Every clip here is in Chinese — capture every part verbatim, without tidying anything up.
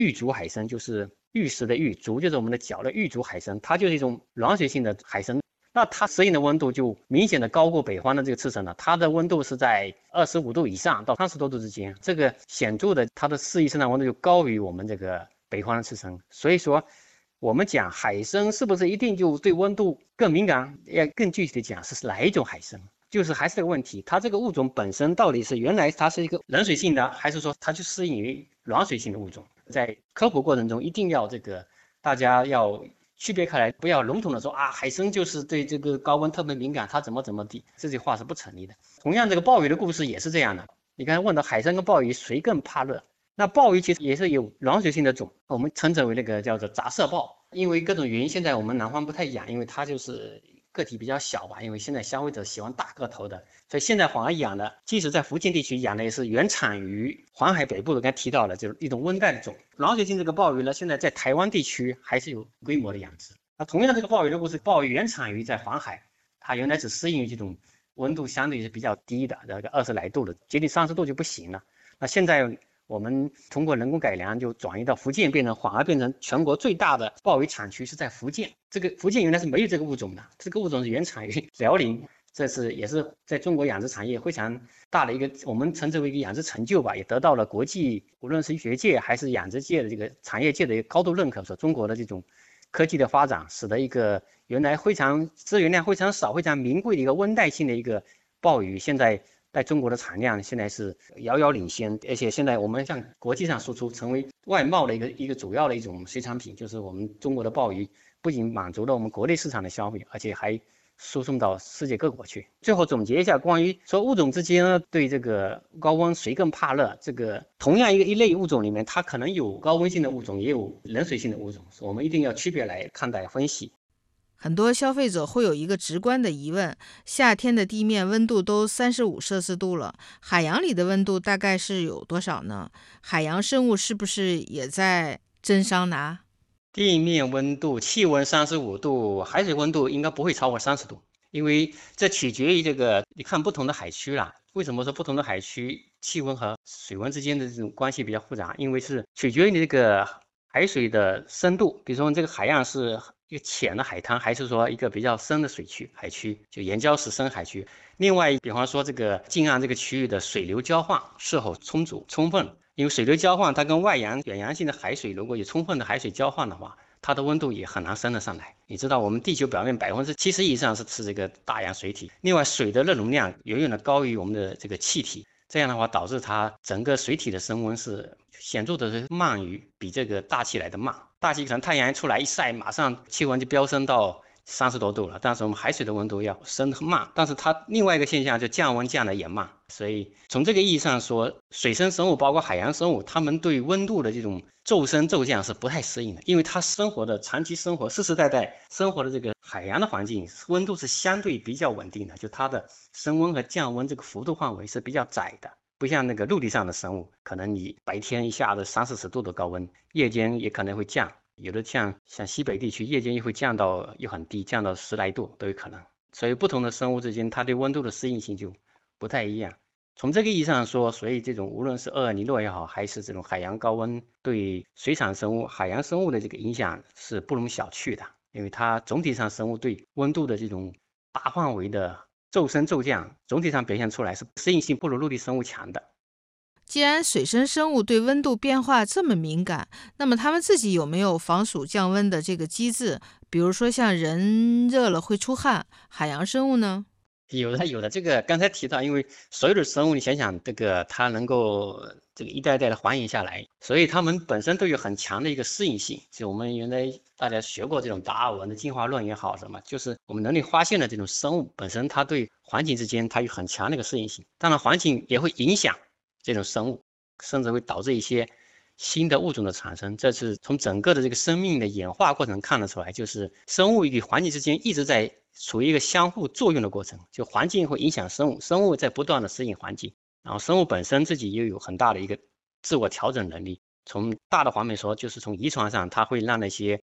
玉足海参，就是玉石的玉，足就是我们的脚的玉足海参，它就是一种软水性的海参。那它适应的温度就明显的高过北方的这个赤橙了，它的温度是在二十五度以上到三十多度之间，这个显著的它的适宜生长温度就高于我们这个北方的赤橙。所以说我们讲海参是不是一定就对温度更敏感？要更具体的讲是哪一种海参，就是还是这个问题，它这个物种本身到底是原来它是一个冷水性的，还是说它就适应于软水性的物种？在科普过程中一定要这个大家要区别开来，不要笼统的说啊，海参就是对这个高温特别敏感，它怎么怎么地，这句话是不成立的。同样，这个鲍鱼的故事也是这样的。你刚才问到海参跟鲍鱼谁更怕热，那鲍鱼其实也是有软水性的种，我们称之为那个叫做杂色鲍。因为各种原因，现在我们南方不太养，因为它就是个体比较小吧，因为现在消费者喜欢大个头的，所以现在反而养的，即使在福建地区养的也是原产于黄海北部的，刚才提到的就是一种温带的种。软水性这个鲍鱼呢，现在在台湾地区还是有规模的养殖。那同样这个鲍鱼的故事，鲍鱼原产于在黄海，它原来只适应于这种温度相对是比较低的，这个二十来度的，接近三十度就不行了。那现在我们通过人工改良，就转移到福建，变成反而变成全国最大的鲍鱼产区是在福建。这个福建原来是没有这个物种的，这个物种是原产于辽宁，这是也是在中国养殖产业非常大的一个，我们称之为一个养殖成就吧，也得到了国际无论是医学界还是养殖界的这个产业界的一个高度认可。说中国的这种科技的发展，使得一个原来非常资源量非常少、非常名贵的一个温带性的一个鲍鱼，现在在中国的产量现在是遥遥领先，而且现在我们向国际上输出，成为外贸的一个一个主要的一种水产品，就是我们中国的鲍鱼不仅满足了我们国内市场的消费，而且还输送到世界各国去。最后总结一下，关于说物种之间呢对这个高温谁更怕热，这个同样一个一类物种里面，它可能有高温性的物种，也有冷水性的物种，我们一定要区别来看待分析。 很多消费者会有一个直观的疑问，夏天的地面温度都三十五摄氏度了，海洋里的温度大概是有多少呢？海洋生物是不是也在蒸桑拿？ 地面温度，气温三十五度，海水温度应该不会超过三十度，因为这取决于这个，你看不同的海区啦。为什么说不同的海区气温和水温之间的这种关系比较复杂？因为是取决于你这个海水的深度，比如说这个海岸是一个浅的海滩，还是说一个比较深的水区海区，就岩礁石深海区。另外，比方说这个近岸这个区域的水流交换是否充足充分，因为水流交换它跟外洋远洋性的海水如果有充分的海水交换的话，它的温度也很难升得上来。你知道我们地球表面百分之七十以上是是这个大洋水体，另外水的热容量远远的高于我们的这个气体，这样的话导致它整个水体的升温是显著的慢于比这个大气来的慢。大气可能太阳一出来一晒，马上气温就飙升到三十多度了，但是我们海水的温度要升得慢，但是它另外一个现象就降温降得也慢。所以从这个意义上说，水生生物包括海洋生物，它们对温度的这种骤升骤降是不太适应的，因为它生活的长期生活世世代代生活的这个海洋的环境温度是相对比较稳定的，就它的升温和降温这个幅度范围是比较窄的，不像那个陆地上的生物，可能你白天一下子三四十度的高温，夜间也可能会降，有的像像西北地区夜间又会降到又很低，降到十来度都有可能。所以不同的生物之间它对温度的适应性就不太一样。从这个意义上说，所以这种无论是厄尔尼诺也好，还是这种海洋高温对水产生物海洋生物的这个影响是不容小觑的，因为它总体上生物对温度的这种大范围的骤升骤降，总体上表现出来是适应性不如陆地生物强的。 既然水生生物对温度变化这么敏感，那么它们自己有没有防暑降温的这个机制？比如说像人热了会出汗，海洋生物呢？ 有的有的，这个刚才提到，因为所有的生物，你想想，这个它能够这个一代代的繁衍下来，所以它们本身都有很强的一个适应性。就我们原来大家学过这种达尔文的进化论也好，什么，就是我们人类发现的这种生物本身，它对环境之间它有很强的一个适应性。当然，环境也会影响这种生物，甚至会导致一些新的物种的产生。这是从整个的这个生命的演化过程看得出来，就是生物与环境之间一直在处于一个相互作用的过程，就环境会影响生物，生物在不断的适应环境，然后生物本身自己又有很大的一个自我调整能力。从大的方面说，就是从遗传上，它会让那些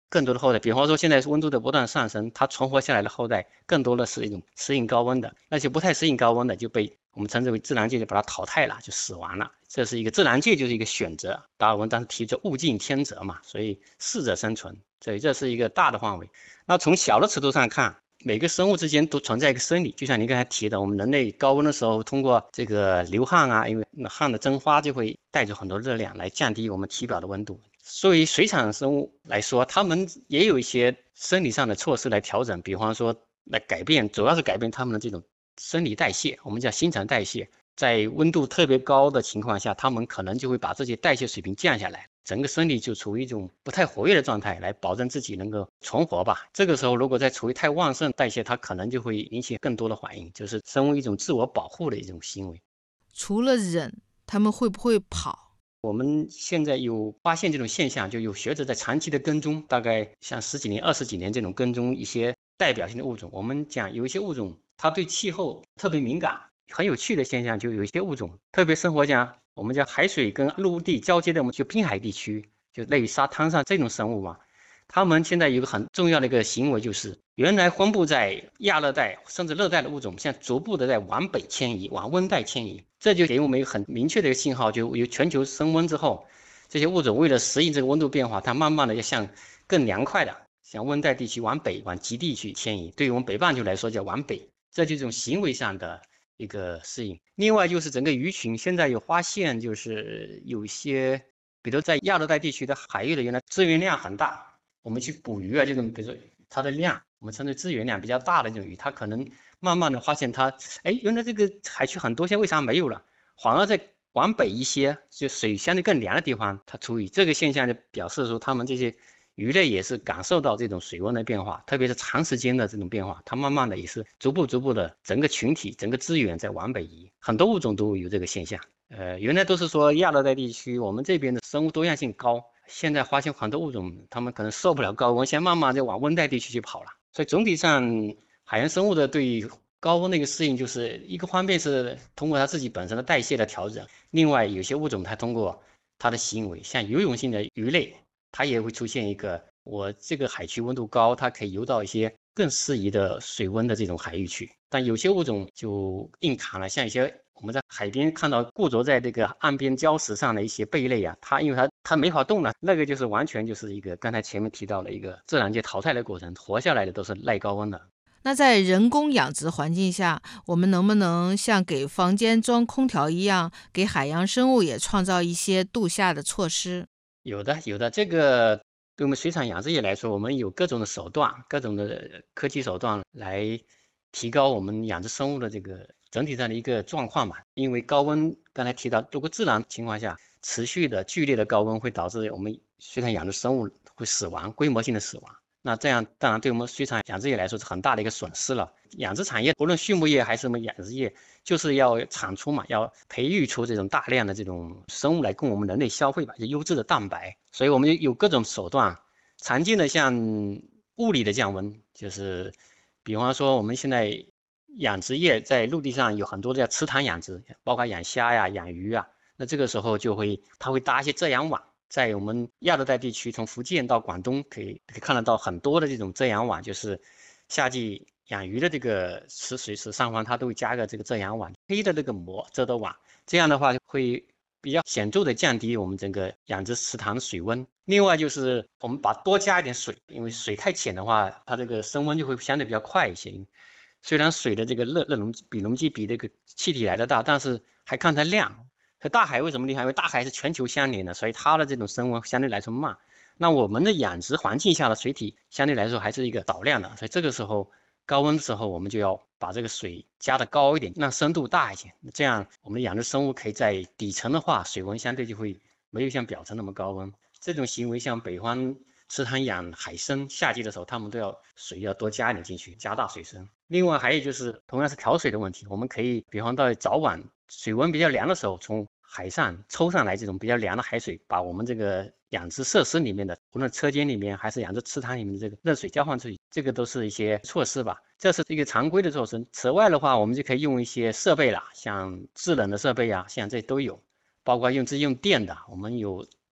更多的后代，比方说现在温度的不断上升，它存活下来的后代更多的是一种适应高温的，那些不太适应高温的就被我们称之为自然界就把它淘汰了，就死亡了。这是一个自然界就是一个选择，达尔文当时提出物竞天择嘛，所以适者生存，所以这是一个大的范围。那从小的尺度上看，每个生物之间都存在一个生理，就像您刚才提的，我们人类高温的时候，通过这个流汗啊，因为汗的蒸发就会带走很多热量来降低我们体表的温度。作为水产生物来说，它们也有一些生理上的措施来调整，比方说来改变，主要是改变它们的这种生理代谢，我们叫新陈代谢。在温度特别高的情况下，它们可能就会把这些代谢水平降下来，整个生理就处于一种不太活跃的状态，来保证自己能够存活吧。这个时候如果再处于太旺盛代谢，它可能就会引起更多的反应，就是生物一种自我保护的一种行为。 除了忍，他们会不会跑？ 我们现在有发现这种现象，就有学者在长期的跟踪，大概像十几年、二十几年这种跟踪一些代表性的物种。我们讲有一些物种，它对气候特别敏感。很有趣的现象，就有一些物种特别生活讲我们叫海水跟陆地交接的，我们就滨海地区，就类于沙滩上这种生物嘛。他们现在有一个很重要的一个行为，就是原来分布在亚热带甚至热带的物种，现在逐步的在往北迁移，往温带迁移。这就给我们一个很明确的一个信号，就有全球升温之后，这些物种为了适应这个温度变化，它慢慢的要向更凉快的，向温带地区往北往极地去迁移。对于我们北半球来说叫往北，这就是一种行为上的一个适应。另外就是整个鱼群现在有发现，就是有一些比如在亚热带地区的海域的原来资源量很大，我们去捕鱼啊，这种比如说它的量，我们称之为资源量比较大的这种鱼，它可能慢慢的发现它，哎，原来这个海区很多，现在为啥没有了？反而在往北一些，就水相对更凉的地方，它处于这个现象，就表示说它们这些鱼类也是感受到这种水温的变化，特别是长时间的这种变化，它慢慢的也是逐步逐步的整个群体、整个资源在往北移，很多物种都有这个现象。呃，原来都是说亚热带地区，我们这边的生物多样性高，现在发现很多物种，它们可能受不了高温，现在慢慢就往温带地区去跑了。所以总体上，海洋生物的对于高温的一个适应，就是一个方面是通过它自己本身的代谢的调整，另外有些物种它通过它的行为，像游泳性的鱼类，它也会出现一个，我这个海区温度高，它可以游到一些更适宜的水温的这种海域去。但有些物种就硬扛了，像一些我们在海边看到固着在这个岸边礁石上的一些贝类啊，它因为它它没法动了，那个就是完全就是一个刚才前面提到的一个自然界淘汰的过程，活下来的都是耐高温的。 那在人工养殖环境下，我们能不能像给房间装空调一样，给海洋生物也创造一些度夏的措施？ 有的，有的。这个对我们水产养殖业来说，我们有各种的手段，各种的科技手段来提高我们养殖生物的这个整体上的一个状况吧。因为高温，刚才提到，如果自然情况下持续的剧烈的高温会导致我们水产养殖生物会死亡，规模性的死亡。那这样当然对我们水产养殖业来说是很大的一个损失了。养殖产业无论畜牧业还是我们养殖业，就是要产出嘛，要培育出这种大量的这种生物来供我们人类消费吧，就优质的蛋白。所以我们有各种手段，常见的像物理的降温，就是比方说我们现在养殖业在陆地上有很多的叫池塘养殖，包括养虾呀、养鱼啊，那这个时候就会它会搭一些遮阳网。在我们亚热带地区，从福建到广东可以可以看得到很多的这种遮阳网，就是夏季养鱼的这个池水池上方，它都会加个这个遮阳网，黑的这个膜遮的网，这样的话会比较显著的降低我们整个养殖池塘的水温。另外就是我们把多加一点水，因为水太浅的话，它这个升温就会相对比较快一些。虽然水的这个热热容比容积比这个气体来的大，但是还看它量。和大海为什么厉害？因为大海是全球相连的，所以它的这种升温相对来说慢。那我们的养殖环境下的水体相对来说还是一个少量的，所以这个时候高温的时候，我们就要把这个水加的高一点，让深度大一些，这样我们养殖生物可以在底层的话，水温相对就会没有像表层那么高温。这种行为像北方池塘养海参，夏季的时候他们都要水要多加一点进去，加大水深。另外还有就是同样是调水的问题，我们可以比方到早晚水温比较凉的时候，从海上抽上来这种比较凉的海水，把我们这个养殖设施里面的，无论车间里面还是养殖池塘里面的这个热水交换出去，这个都是一些措施吧，这是一个常规的措施。此外的话，我们就可以用一些设备啦，像制冷的设备啊，像这都有，包括用自用电的，我们有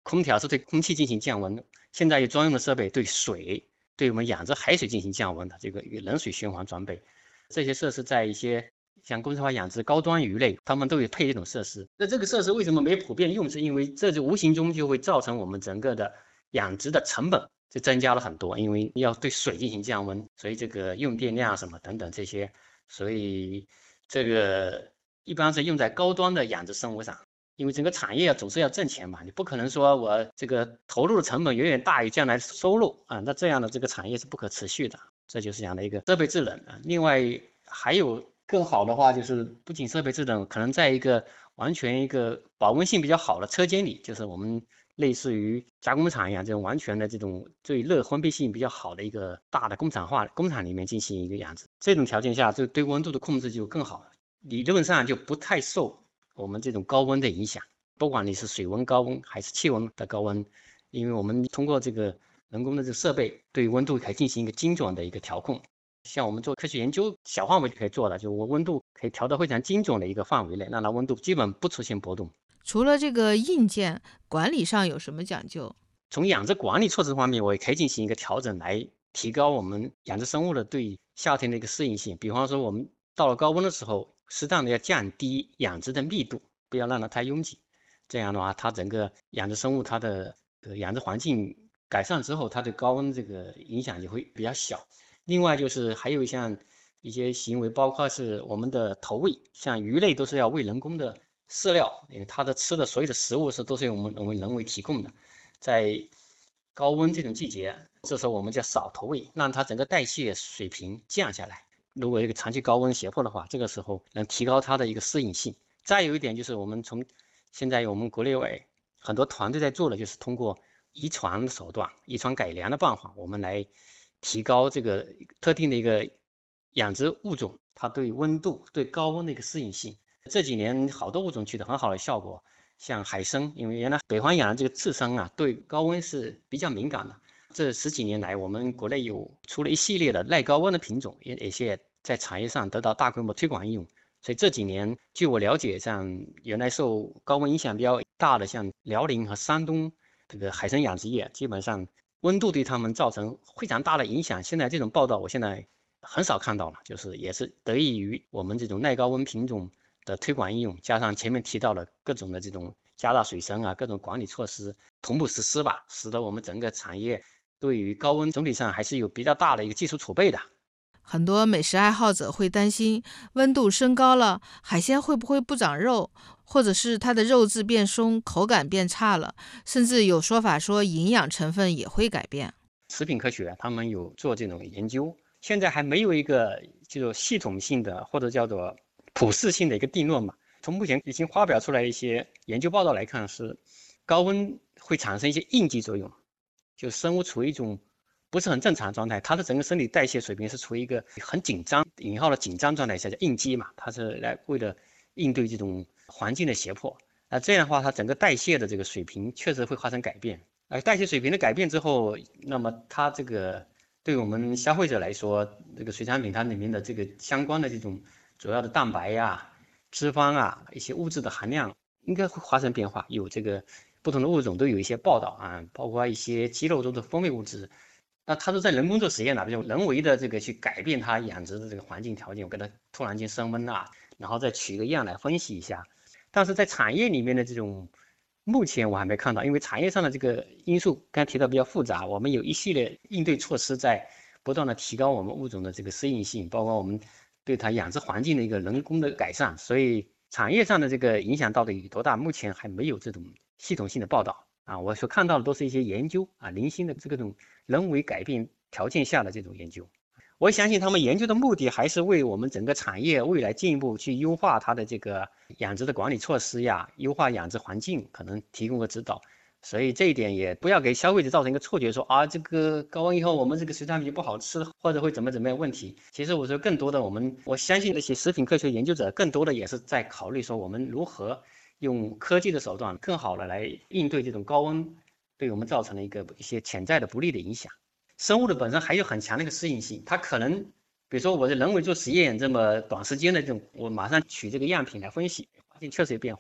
空调是对空气进行降温的，现在有专用的设备对水，对我们养殖海水进行降温的这个冷水循环装备。这些设施在一些像工程化养殖高端鱼类，他们都有配这种设施。那这个设施为什么没普遍用？是因为这就无形中就会造成我们整个的养殖的成本就增加了很多，因为要对水进行降温，所以这个用电量什么等等这些，所以这个一般是用在高端的养殖生物上。因为整个产业总是要挣钱嘛，你不可能说我这个投入的成本远远大于将来收入啊，那这样的这个产业是不可持续的。这就是这样的一个设备制冷啊。另外还有更好的话，就是不仅设备制冷，可能在一个完全一个保温性比较好的车间里，就是我们类似于加工厂一样，这种完全的这种对热封闭性比较好的一个大的工厂化工厂里面进行一个养殖。这种条件下，就对温度的控制就更好了，理论上就不太受我们这种高温的影响，不管你是水温高温还是气温的高温，因为我们通过这个人工的这个设备对温度可以进行一个精准的一个调控。像我们做科学研究，小范围就可以做的，就我温度可以调到非常精准的一个范围内，让它温度基本不出现波动。 除了这个硬件，管理上有什么讲究？ 从养殖管理措施方面，我也可以进行一个调整，来提高我们养殖生物的对夏天的一个适应性。比方说，我们到了高温的时候，适当的要降低养殖的密度，不要让它太拥挤。这样的话，它整个养殖生物它的养殖环境改善之后，它对高温这个影响也会比较小。另外就是还有像一些行为，包括是我们的投喂，像鱼类都是要喂人工的饲料，因为它的吃的所有的食物是都是由我们人为人为提供的。在高温这种季节，这时候我们就少投喂，让它整个代谢水平降下来。如果一个长期高温胁迫的话，这个时候能提高它的一个适应性。再有一点就是我们从现在我们国内外很多团队在做的，就是通过遗传的手段、遗传改良的办法，我们来提高这个特定的一个养殖物种它对温度、对高温的一个适应性。这几年好多物种取得很好的效果。像海参，因为原来北方养的这个刺参啊，对高温是比较敏感的。这十几年来，我们国内有出了一系列的耐高温的品种，也也些在产业上得到大规模推广应用。所以这几年，据我了解，像原来受高温影响比较大的，像辽宁和山东这个海参养殖业，基本上温度对他们造成非常大的影响。现在这种报道，我现在很少看到了，就是也是得益于我们这种耐高温品种的推广应用，加上前面提到了各种的这种加大水深啊，各种管理措施同步实施吧，使得我们整个产业对于高温总体上还是有比较大的一个技术储备的。 很多美食爱好者会担心，温度升高了，海鲜会不会不长肉，或者是它的肉质变松，口感变差了，甚至有说法说营养成分也会改变。 食品科学他们有做这种研究，现在还没有一个就是系统性的或者叫做普适性的一个定论嘛。从目前已经发表出来一些研究报道来看，是高温会产生一些应激作用，就生物处于一种不是很正常的状态，它的整个生理代谢水平是处于一个很紧张引号的紧张状态下，叫应激嘛，它是来为了应对这种环境的胁迫。那这样的话，它整个代谢的这个水平确实会发生改变。而代谢水平的改变之后，那么它这个对我们消费者来说，这个水产品它里面的这个相关的这种主要的蛋白呀、啊、脂肪啊一些物质的含量应该会发生变化。有这个不同的物种都有一些报道啊，包括一些鸡肉中的风味物质。那它是在人工做实验的，比如人为的这个去改变它养殖的这个环境条件，我给它突然间升温啊，然后再取一个样来分析一下。但是在产业里面的这种，目前我还没看到，因为产业上的这个因素刚才提到比较复杂，我们有一系列应对措施在不断的提高我们物种的这个适应性，包括我们对它养殖环境的一个人工的改善。所以产业上的这个影响到底有多大，目前还没有这种系统性的报道。啊，我所看到的都是一些研究啊，零星的这种人为改变条件下的这种研究。我相信他们研究的目的还是为我们整个产业未来进一步去优化它的这个养殖的管理措施呀，优化养殖环境，可能提供个指导。所以这一点也不要给消费者造成一个错觉，说啊这个高温以后我们这个水产品就不好吃，或者会怎么怎么样问题。其实我说更多的，我们我相信这些食品科学研究者更多的也是在考虑说我们如何用科技的手段更好的来应对这种高温对我们造成的一个一些潜在的不利的影响。生物的本身还有很强的一个适应性，它可能比如说我是人为做实验这么短时间的这种，我马上取这个样品来分析，发现确实有变化，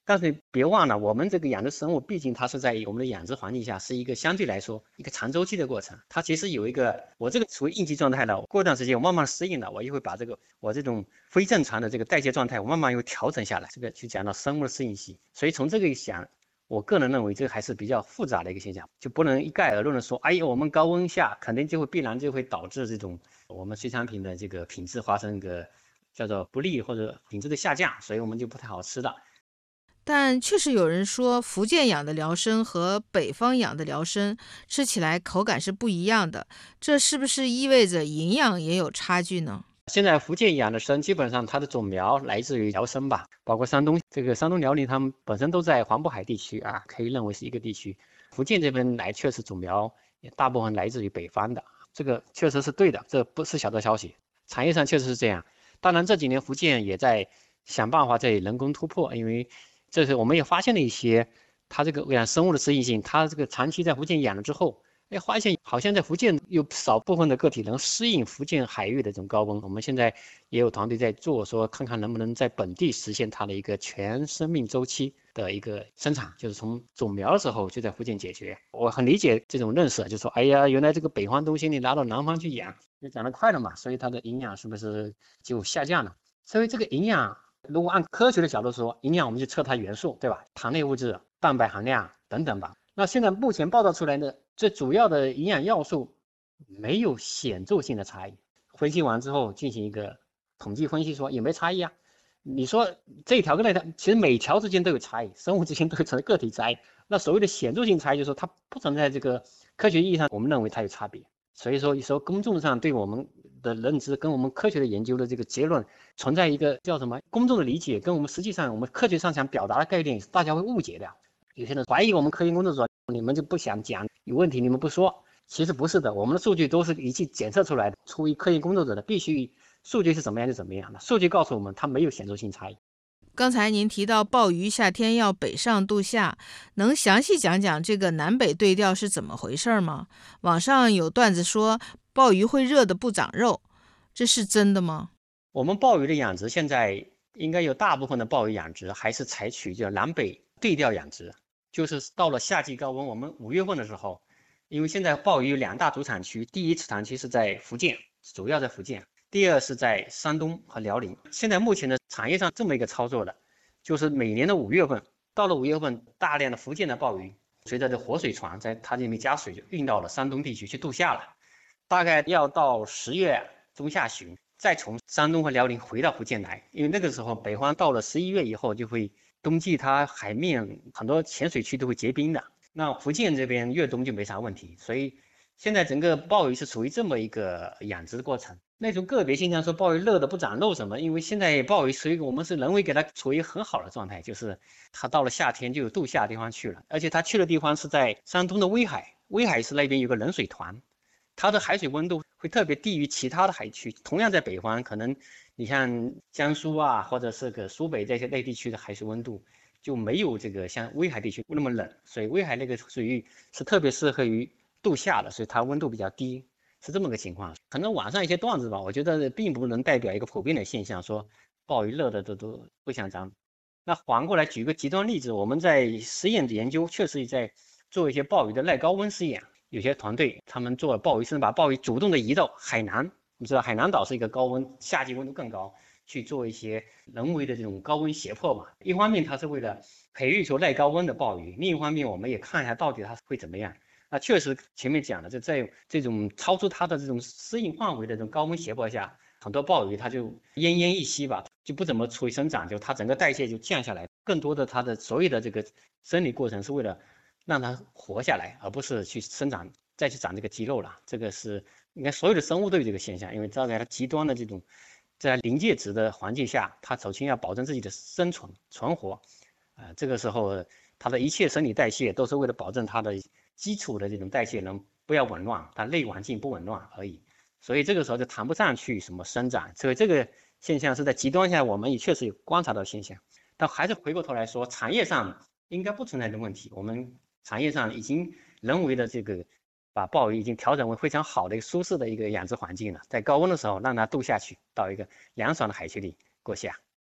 但是别忘了，我们这个养殖生物毕竟它是在我们的养殖环境下是一个相对来说一个长周期的过程，它其实有一个我这个处于应激状态了，过段时间我慢慢适应了，我又会把这个我这种非正常的这个代谢状态我慢慢又调整下来，这个就讲到生物的适应性。所以从这个想，我个人认为这个还是比较复杂的一个现象，就不能一概而论的说，哎呀，我们高温下肯定就会必然就会导致这种我们水产品的这个品质发生一个叫做不利或者品质的下降，所以我们就不太好吃了。 但确实有人说，福建养的辽参和北方养的辽参吃起来口感是不一样的，这是不是意味着营养也有差距呢？ 现在福建养的参基本上它的种苗来自于辽参吧，包括山东这个山东辽宁，他们本身都在黄渤海地区啊，可以认为是一个地区。福建这边来确实种苗也大部分来自于北方的，这个确实是对的，这不是小道消息，产业上确实是这样。当然这几年福建也在想办法在人工突破，因为这是我们也发现了一些它这个养生物的适应性，它这个长期在福建养了之后。哎，发现好像在福建有少部分的个体能适应福建海域的这种高温。我们现在也有团队在做，说看看能不能在本地实现它的一个全生命周期的一个生产，就是从种苗的时候就在福建解决。我很理解这种认识，就说哎呀，原来这个北方东西你拿到南方去养，你长得快了嘛，所以它的营养是不是就下降了？所以这个营养，如果按科学的角度说，营养我们就测它元素，对吧？糖类物质、蛋白含量等等吧。那现在目前报道出来的最主要的营养要素没有显著性的差异，分析完之后进行一个统计分析，说有没有差异啊？你说这一条跟那条，其实每条之间都有差异，生物之间都有存在个体差异。那所谓的显著性差异，就是说它不存在这个科学意义上我们认为它有差别。所以说，有时候公众上对我们的认知跟我们科学的研究的这个结论存在一个叫什么公众的理解，跟我们实际上我们科学上想表达的概念，大家会误解的。有些人怀疑我们科研工作者，你们就不想讲有问题，你们不说。其实不是的，我们的数据都是仪器检测出来的，出于科研工作者的必须数据是怎么样就怎么样的。数据告诉我们，它没有显著性差异。 刚才您提到鲍鱼夏天要北上度夏，能详细讲讲这个南北对调是怎么回事吗？网上有段子说鲍鱼会热得不长肉，这是真的吗？ 我们鲍鱼的养殖现在应该有大部分的鲍鱼养殖还是采取叫南北对调养殖，就是到了夏季高温，我们五月份的时候，因为现在鲍鱼有两大主产区，第一主产区是在福建，主要在福建。第二是在山东和辽宁。现在目前的产业上这么一个操作的，就是每年的五月份，到了五月份，大量的福建的鲍鱼随着这活水船在它这边加水，就运到了山东地区去度夏了。大概要到十月中下旬，再从山东和辽宁回到福建来，因为那个时候北方到了十一月以后就会冬季，它海面很多浅水区都会结冰的。那福建这边越冬就没啥问题，所以现在整个鲍鱼是处于这么一个养殖的过程。那种个别现象说鲍鱼热的不长肉什么，因为现在鲍鱼属于我们是人为给它处于很好的状态，就是它到了夏天就有度夏的地方去了，而且它去的地方是在山东的威海，威海市那边有个冷水团，它的海水温度会特别低于其他的海区。同样在北方，可能你像江苏啊，或者是个苏北这些内地区的海水温度就没有这个像威海地区那么冷，所以威海那个水域是特别适合于度夏的，所以它温度比较低。是这么个情况，可能网上一些段子吧，我觉得并不能代表一个普遍的现象，说鲍鱼热的都都不想长。那反过来举个极端例子，我们在实验研究确实也在做一些鲍鱼的耐高温试验，有些团队他们做了鲍鱼，甚至把鲍鱼主动的移到海南，你知道海南岛是一个高温，夏季温度更高，去做一些人为的这种高温胁迫嘛。一方面它是为了培育出耐高温的鲍鱼，另一方面我们也看一下到底它会怎么样。那确实前面讲的，就在这种超出它的这种适应范围的这种高温胁迫下，很多鲍鱼它就奄奄一息吧，就不怎么出于生长，就它整个代谢就降下来，更多的它的所有的这个生理过程是为了让它活下来，而不是去生长再去长这个肌肉了。这个是应该所有的生物都有这个现象，因为在它极端的这种在临界值的环境下，它首先要保证自己的生存存活，啊、呃，这个时候它的一切生理代谢都是为了保证它的基础的这种代谢能不要紊乱，它内环境不紊乱而已。所以这个时候就谈不上去什么生长，所以这个现象是在极端下我们也确实有观察到现象。但还是回过头来说，产业上应该不存在的问题，我们产业上已经人为的这个把鲍鱼已经调整为非常好的一个舒适的一个养殖环境了，在高温的时候让它度下去，到一个凉爽的海区里过夏。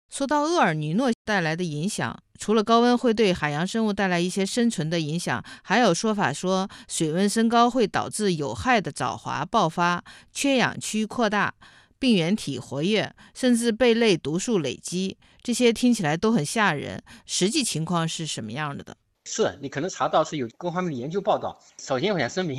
说到厄尔尼诺带来的影响，除了高温会对海洋生物带来一些生存的影响，还有说法说水温升高会导致有害的藻华爆发、缺氧区扩大、病原体活跃，甚至贝类毒素累积。这些听起来都很吓人，实际情况是什么样的？ 是你可能查到是有各方面的研究报道。首先我想声明